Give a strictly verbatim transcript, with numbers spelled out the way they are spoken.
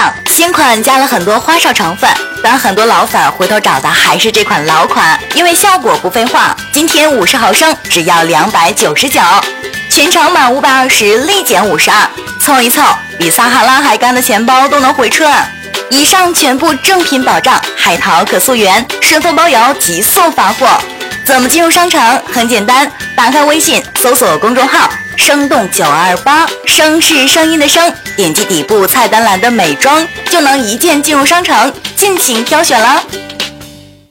上，新款加了很多花哨成分，但很多老粉回头找的还是这款老款，因为效果不废话。今天五十毫升只要两百九十九，全场满五百二十立减五十二，凑一凑，比撒哈拉海干的钱包都能回春。以上全部正品保障，海淘可溯源，顺丰包邮，极速发货。怎么进入商城？很简单，打开微信，搜索公众号生动九二八，声是声音的声，点击底部菜单栏的美妆，就能一键进入商城，尽情挑选了。